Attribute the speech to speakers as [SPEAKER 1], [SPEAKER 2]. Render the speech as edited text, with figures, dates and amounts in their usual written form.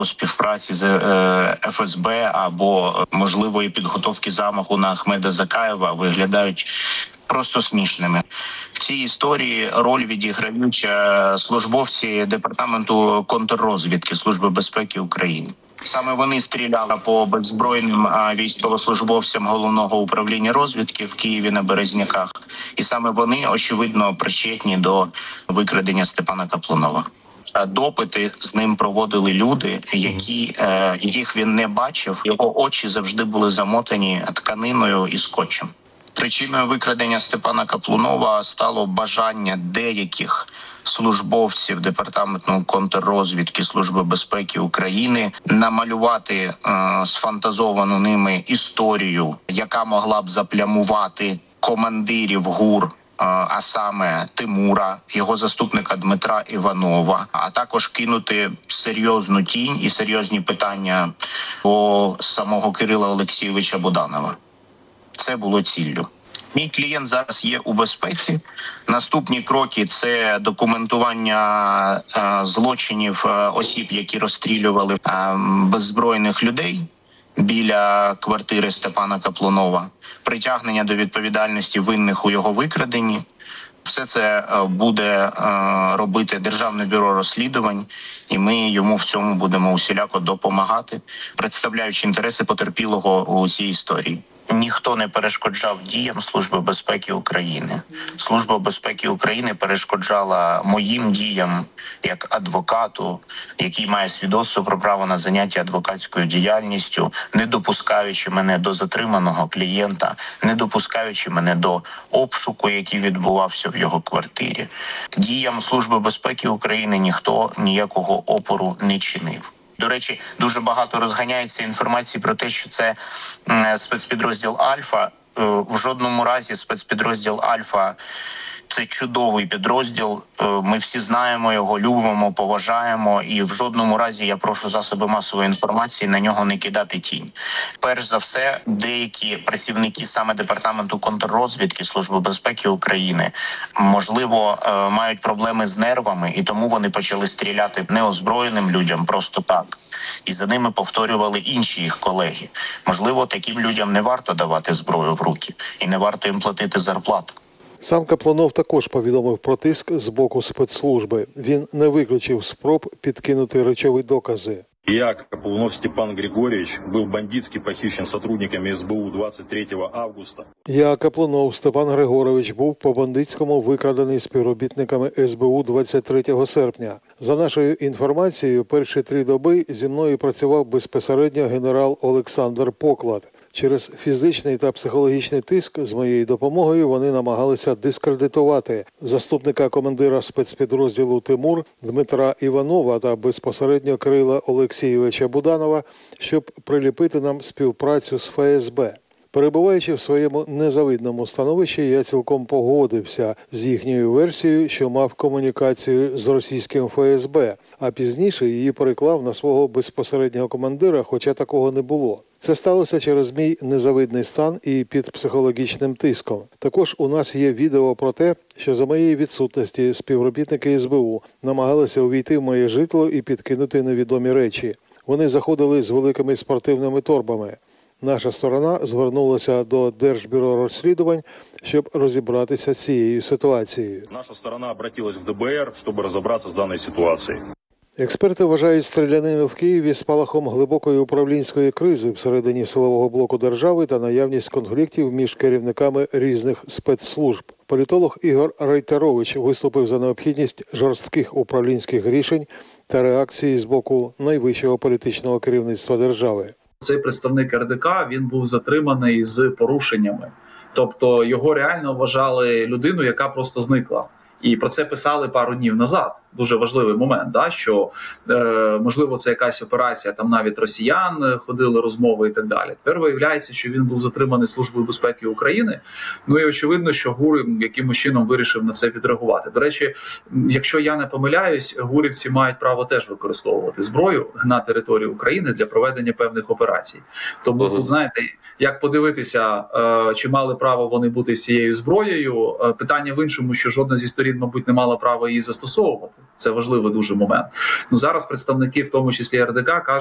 [SPEAKER 1] у співпраці з ФСБ або можливої підготовки замаху на Ахмеда Закаєва виглядають просто смішними. В цій історії роль відіграють службовці Департаменту контррозвідки Служби безпеки України. Саме вони стріляли по беззбройним військовослужбовцям Головного управління розвідки в Києві на Березняках. І саме вони, очевидно, причетні до викрадення Степана Каплунова. Допити з ним проводили люди, яких він не бачив. Його очі завжди були замотані тканиною і скотчем. Причиною викрадення Степана Каплунова стало бажання деяких службовців Департаменту контррозвідки Служби безпеки України намалювати сфантазовану ними історію, яка могла б заплямувати командирів ГУР, а саме Тимура, його заступника Дмитра Іванова, а також кинути серйозну тінь і серйозні питання до самого Кирила Олексійовича Буданова. Це було ціллю. Мій клієнт зараз є у безпеці. Наступні кроки – це документування злочинів осіб, які розстрілювали беззбройних людей біля квартири Степана Каплунова, притягнення до відповідальності винних у його викраденні. Все це буде робити Державне бюро розслідувань, і ми йому в цьому будемо усіляко допомагати, представляючи інтереси потерпілого у цій історії. Ніхто не перешкоджав діям Служби безпеки України. Служба безпеки України перешкоджала моїм діям як адвокату, який має свідоцтво про право на заняття адвокатською діяльністю, не допускаючи мене до затриманого клієнта, не допускаючи мене до обшуку, який відбувався в його квартирі. Діям Служби безпеки України ніхто ніякого опору не чинив. До речі, дуже багато розганяється інформації про те, що це спецпідрозділ «Альфа». В жодному разі спецпідрозділ «Альфа» – це чудовий підрозділ. Ми всі знаємо його, любимо, поважаємо. І в жодному разі я прошу засоби масової інформації на нього не кидати тінь. Перш за все, деякі працівники саме Департаменту контррозвідки Служби безпеки України, можливо, мають проблеми з нервами, і тому вони почали стріляти неозброєним людям просто так. І за ними повторювали інші їх колеги. Можливо, таким людям не варто давати зброю в руки і не варто їм платити зарплату.
[SPEAKER 2] Сам Каплунов також повідомив про тиск з боку спецслужби. Він не виключив спроб підкинути речові докази.
[SPEAKER 3] Я, Каплунов Степан Григорьевич, был бандитски похищен сотрудниками СБУ 23 августа.
[SPEAKER 2] Я, Каплунов Степан Григорович, був по-бандитському викрадений співробітниками СБУ 23 серпня. За нашою інформацією, перші 3 доби зі мною працював безпосередньо генерал Олександр Поклад. Через фізичний та психологічний тиск з моєю допомогою вони намагалися дискредитувати заступника командира спецпідрозділу «Тимур» Дмитра Іванова та безпосередньо Кирила Олексійовича Буданова, щоб приліпити нам співпрацю з ФСБ. Перебуваючи в своєму незавидному становищі, я цілком погодився з їхньою версією, що мав комунікацію з російським ФСБ, а пізніше її переклав на свого безпосереднього командира, хоча такого не було. Це сталося через мій незавидний стан і під психологічним тиском. Також у нас є відео про те, що за моєї відсутності співробітники СБУ намагалися увійти в моє житло і підкинути невідомі речі. Вони заходили з великими спортивними торбами. Наша сторона звернулася до Держбюро розслідувань, щоб розібратися з цією ситуацією.
[SPEAKER 3] Наша сторона обратилась в ДБР, щоб розібратися з даною ситуацією.
[SPEAKER 2] Експерти вважають стрілянину в Києві спалахом глибокої управлінської кризи всередині силового блоку держави та наявність конфліктів між керівниками різних спецслужб. Політолог Ігор Рейтерович виступив за необхідність жорстких управлінських рішень та реакції з боку найвищого політичного керівництва держави.
[SPEAKER 4] Цей представник РДК, він був затриманий з порушеннями. Тобто його реально вважали людиною, яка просто зникла. І про це писали пару днів назад. Дуже важливий момент, що можливо це якась операція, там навіть росіян ходили розмови і так далі. Тепер виявляється, що він був затриманий Службою безпеки України. Ну і очевидно, що ГУР якимось чином вирішив на це відреагувати. До речі, якщо я не помиляюсь, гурівці мають право теж використовувати зброю на території України для проведення певних операцій. Тому тут, знаєте, як подивитися, чи мали право вони бути з цією зброєю, питання в іншому, що жодна зі сторін, мабуть, не мала права її застосовувати. Це важливий дуже момент. Ну зараз представники, в тому числі РДК, кажуть,